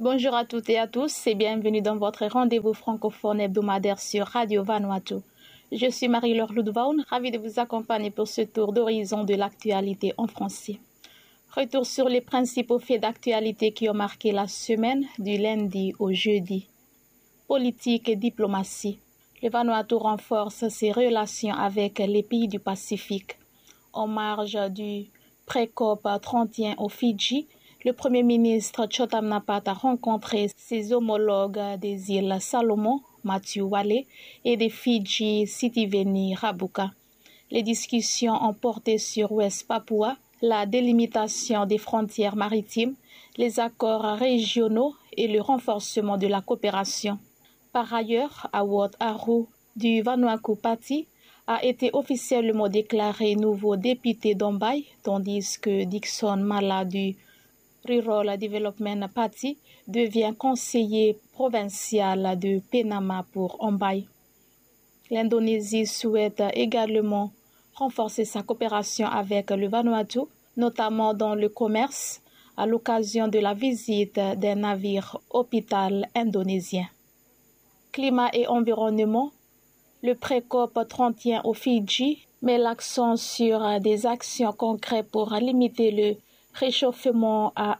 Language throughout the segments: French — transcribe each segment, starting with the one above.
Bonjour à toutes et à tous et bienvenue dans votre rendez-vous francophone hebdomadaire sur Radio Vanuatu. Je suis Marie-Laure Ludvaun, ravie de vous accompagner pour ce tour d'horizon de l'actualité en français. Retour sur les principaux faits d'actualité qui ont marqué la semaine du lundi au jeudi. Politique et diplomatie. Le Vanuatu renforce ses relations avec les pays du Pacifique. En marge du pré-COP 31 au Fidji, le Premier ministre Chotam Napat a rencontré ses homologues des îles Salomon, Matthew Wale, et des Fidji, Sitiveni Rabuka. Les discussions ont porté sur West Papua, la délimitation des frontières maritimes, les accords régionaux et le renforcement de la coopération. Par ailleurs, Awad Aru du Vanuatu Party a été officiellement déclaré nouveau député d'Ombai, tandis que Dixon Mala du Rural Development Party devient conseiller provincial de Penama pour Ombai. L'Indonésie souhaite également renforcer sa coopération avec le Vanuatu, notamment dans le commerce, à l'occasion de la visite d'un navire hôpital indonésien. Climat et environnement. Le pré-COP 31 au Fidji met l'accent sur des actions concrètes pour limiter le réchauffement à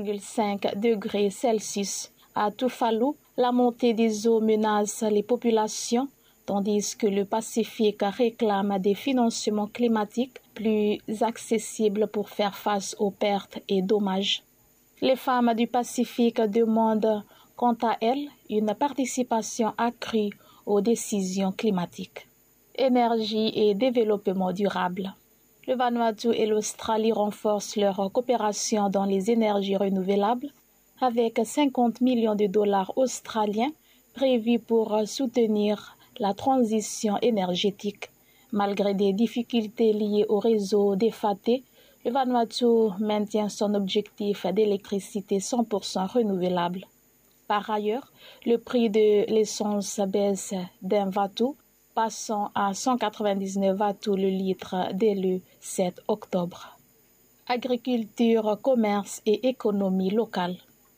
1,5 degré Celsius. À Tuvalu, la montée des eaux menace les populations, tandis que le Pacifique réclame des financements climatiques plus accessibles pour faire face aux pertes et dommages. Les femmes du Pacifique demandent, quant à elles, une participation accrue aux décisions climatiques. Énergie et développement durable. Le Vanuatu et l'Australie renforcent leur coopération dans les énergies renouvelables avec 50 millions de dollars australiens prévus pour soutenir la transition énergétique. Malgré des difficultés liées au réseau défaté, le Vanuatu maintient son objectif d'électricité 100% renouvelable. Par ailleurs, le prix de l'essence baisse d'un vatu, passant à 199 vatus le litre dès le 7 octobre. Agriculture, commerce et économie locale.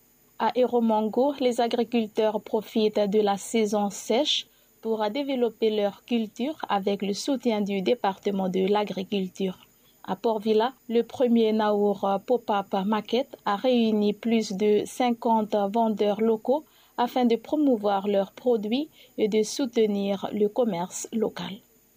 À Eromongo, les agriculteurs profitent de la saison sèche pour développer leur culture avec le soutien du département de l'agriculture. À Port Vila, le premier Naur Pop-up Market a réuni plus de 50 vendeurs locaux afin de promouvoir leurs produits et de soutenir le commerce local.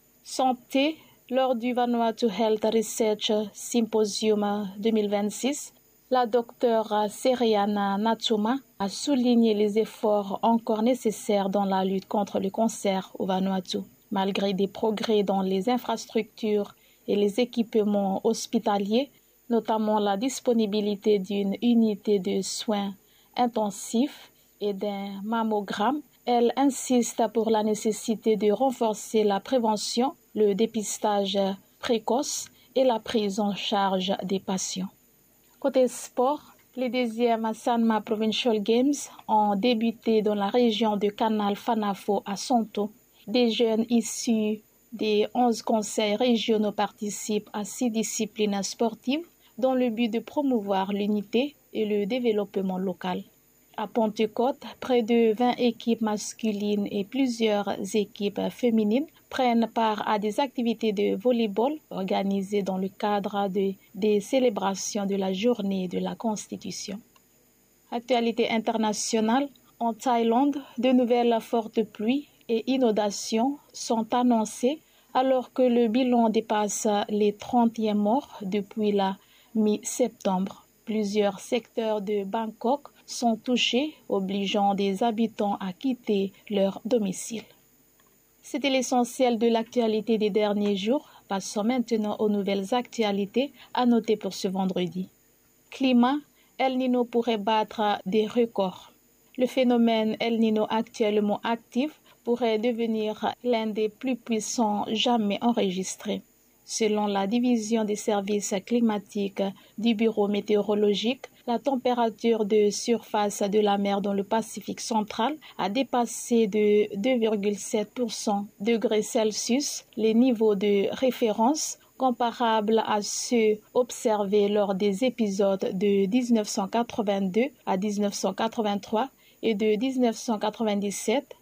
Santé. Lors du Vanuatu Health Research Symposium 2026, la docteure Seriana Natuma a souligné les efforts encore nécessaires dans la lutte contre le cancer au Vanuatu. Malgré des progrès dans les infrastructures et les équipements hospitaliers, notamment la disponibilité d'une unité de soins intensifs et d'un mammogramme, elle insiste pour la nécessité de renforcer la prévention, le dépistage précoce et la prise en charge des patients. Côté sport, les 2e Sanma Provincial Games ont débuté dans la région de Canal Fanafo à Sonto. Des jeunes issus des 11 conseils régionaux participent à 6 disciplines sportives dans le but de promouvoir l'unité et le développement local. À Pentecôte, près de 20 équipes masculines et plusieurs équipes féminines prennent part à des activités de volleyball organisées dans le cadre des célébrations de la journée de la Constitution. Actualité internationale, en Thaïlande, de nouvelles fortes pluies et inondations sont annoncées alors que le bilan dépasse les 30e morts depuis la mi-septembre. Plusieurs secteurs de Bangkok sont touchés, obligeant des habitants à quitter leur domicile. C'était l'essentiel de l'actualité des derniers jours. Passons maintenant aux nouvelles actualités à noter pour ce vendredi. Climat, El Niño pourrait battre des records. Le phénomène El Niño actuellement actif pourrait devenir l'un des plus puissants jamais enregistrés. Selon la division des services climatiques du Bureau météorologique, la température de surface de la mer dans le Pacifique central a dépassé de 2,7 degrés Celsius les niveaux de référence comparables à ceux observés lors des épisodes de 1982 à 1983 et de 1997